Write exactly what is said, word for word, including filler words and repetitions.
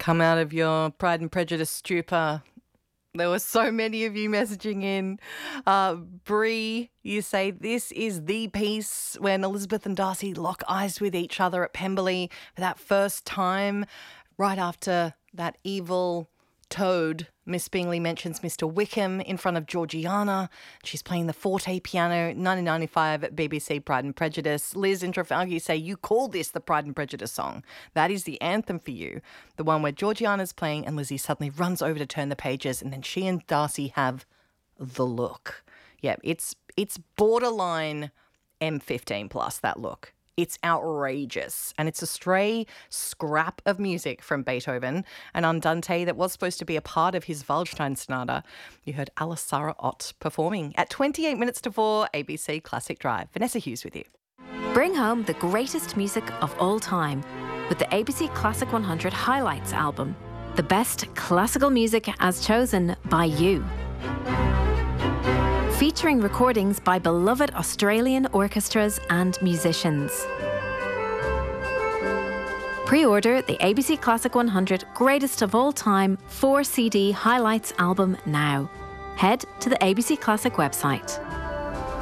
come out of your Pride and Prejudice stupor. There were so many of you messaging in. Uh, Bree, you say this is the piece when Elizabeth and Darcy lock eyes with each other at Pemberley for that first time, right after that evil toad. Miss Bingley mentions Mister Wickham in front of Georgiana. She's playing the forte piano, nineteen ninety-five at B B C Pride and Prejudice. Liz in Trafalgar, you say you call this the Pride and Prejudice song. That is the anthem for you. The one where Georgiana's playing and Lizzie suddenly runs over to turn the pages and then she and Darcy have the look. Yeah, it's it's borderline M fifteen plus, that look. It's outrageous, and it's a stray scrap of music from Beethoven, an andante that was supposed to be a part of his Waldstein Sonata. You heard Alessara Ott performing at twenty-eight minutes to four, A B C Classic Drive. Vanessa Hughes with you. Bring home the greatest music of all time with the A B C Classic one hundred Highlights album. The best classical music as chosen by you. Featuring recordings by beloved Australian orchestras and musicians. Pre-order the A B C Classic one hundred Greatest of All Time four C D Highlights album now. Head to the A B C Classic website.